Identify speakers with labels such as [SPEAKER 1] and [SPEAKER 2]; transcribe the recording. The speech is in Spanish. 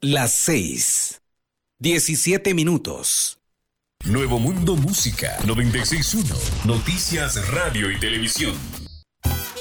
[SPEAKER 1] Las 6:17.
[SPEAKER 2] Nuevo Mundo Música 96.1. Noticias, radio y televisión.